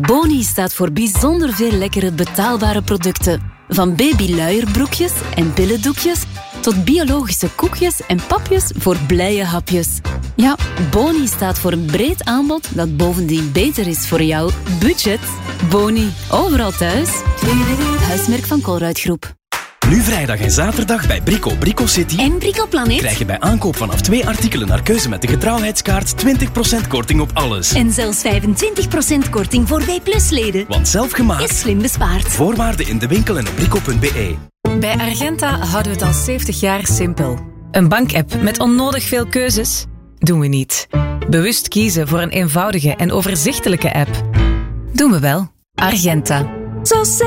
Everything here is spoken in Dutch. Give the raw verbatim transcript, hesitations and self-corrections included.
Boni staat voor bijzonder veel lekkere betaalbare producten. Van babyluierbroekjes en billendoekjes tot biologische koekjes en papjes voor blije hapjes. Ja, Boni staat voor een breed aanbod dat bovendien beter is voor jouw budget. Boni, overal thuis. Huismerk van Colruyt Groep. Nu vrijdag en zaterdag bij Brico Brico City en Brico Planet krijg je bij aankoop vanaf twee artikelen naar keuze met de getrouwheidskaart twintig procent korting op alles. En zelfs vijfentwintig procent korting voor W Plus leden. Want zelfgemaakt is slim bespaard. Voorwaarden in de winkel en op brico punt b e. Bij Argenta houden we het al zeventig jaar simpel. Een bankapp met onnodig veel keuzes? Doen we niet. Bewust kiezen voor een eenvoudige en overzichtelijke app? Doen we wel. Argenta. Zo